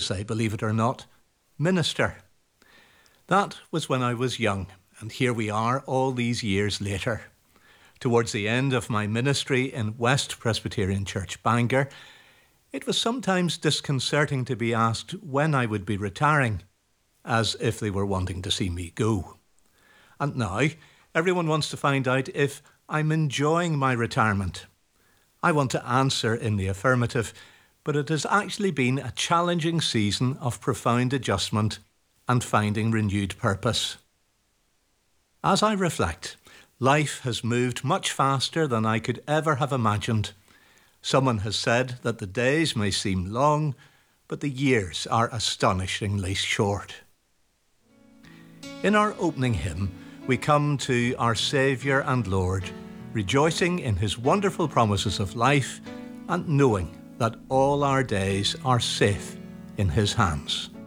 say, believe it or not, minister. That was when I was young, and here we are all these years later. Towards the end of my ministry in West Presbyterian Church, Bangor, it was sometimes disconcerting to be asked when I would be retiring, as if they were wanting to see me go. And now, everyone wants to find out if I'm enjoying my retirement. I want to answer in the affirmative, but it has actually been a challenging season of profound adjustment and finding renewed purpose. As I reflect, life has moved much faster than I could ever have imagined. Someone has said that the days may seem long, but the years are astonishingly short. In our opening hymn, we come to our Saviour and Lord, rejoicing in his wonderful promises of life and knowing that all our days are safe in his hands.